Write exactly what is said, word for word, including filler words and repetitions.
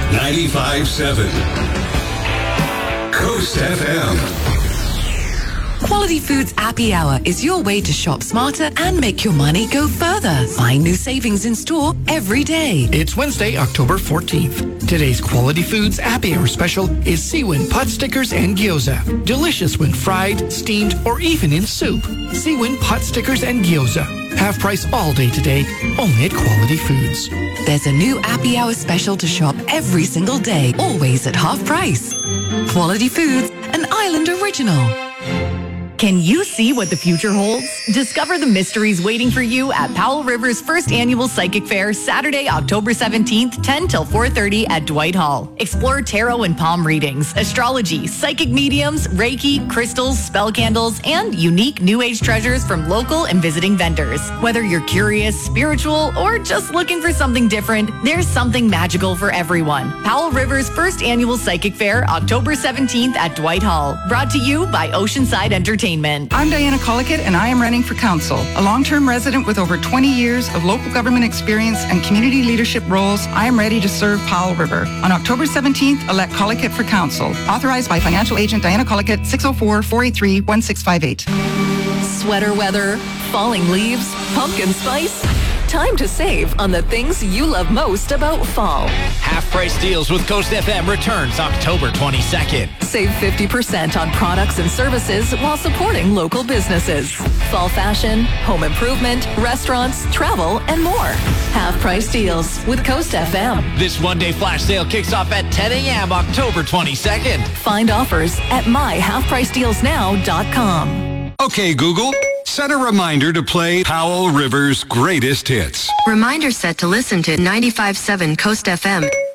ninety-five point seven Coast F M. Quality Foods Happy Hour is your way to shop smarter and make your money go further. Find new savings in store every day. It's Wednesday, October fourteenth. Today's Quality Foods Happy Hour special is Seawin pot stickers and gyoza. Delicious when fried, steamed, or even in soup. Seawin pot stickers and gyoza. Half price all day today, only at Quality Foods. There's a new Happy Hour special to shop every single day, always at half price. Quality Foods, an Island original. Can you see what the future holds? Discover the mysteries waiting for you at Powell River's first annual Psychic Fair, Saturday, October seventeenth, ten till four thirty at Dwight Hall. Explore tarot and palm readings, astrology, psychic mediums, Reiki, crystals, spell candles, and unique New Age treasures from local and visiting vendors. Whether you're curious, spiritual, or just looking for something different, there's something magical for everyone. Powell River's first annual Psychic Fair, October seventeenth at Dwight Hall. Brought to you by Oceanside Entertainment. I'm Diana Collicutt, and I am running for council. A long-term resident with over twenty years of local government experience and community leadership roles, I am ready to serve Powell River. On October seventeenth, elect Collicutt for council. Authorized by financial agent Diana Collicutt, six oh four, four eight three, one six five eight. Sweater weather, falling leaves, pumpkin spice. Time to save on the things you love most about fall. Half-price deals with Coast F M returns October twenty-second. Save fifty percent on products and services while supporting local businesses. Fall fashion, home improvement, restaurants, travel, and more. Half-price deals with Coast F M. This one-day flash sale kicks off at ten a.m. October twenty-second. Find offers at my half price deals now dot com. Okay, Google, set a reminder to play Powell River's greatest hits. Reminder set to listen to ninety-five point seven Coast F M.